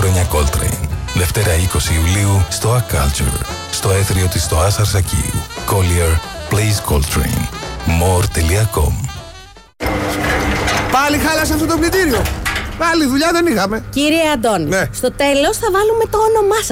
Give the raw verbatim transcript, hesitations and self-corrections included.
χρόνια Coltrane. Δευτέρα είκοσι Ιουλίου στο A Culture, στο έθριο της Στοάς Αρσακίου. Collier plays Coltrane. more τελεία com. Πάλι χάλασε αυτό το πλυντήριο. Πάλι δουλειά δεν είχαμε. Κύριε Αντώνη, ναι. στο τέλος θα βάλουμε το όνομά σας